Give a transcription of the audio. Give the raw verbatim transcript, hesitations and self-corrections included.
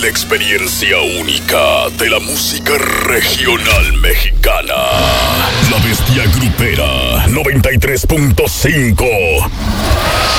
la experiencia única de la música regional mexicana. La Bestia Grupera noventa y tres punto cinco.